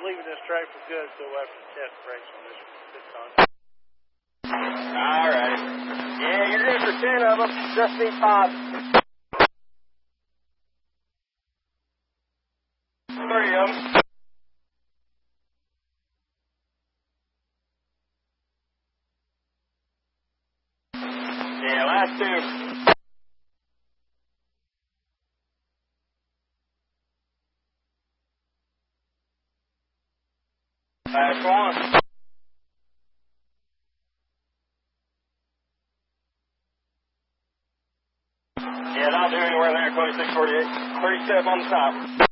leaving this track for good, so we'll have to test brakes on this time. All right. Yeah, you're good for 10 of them. Just need 5. 3 of them. Yeah, last 2. Last 1. Yeah, not do anywhere there, 2648. 30 step on the top.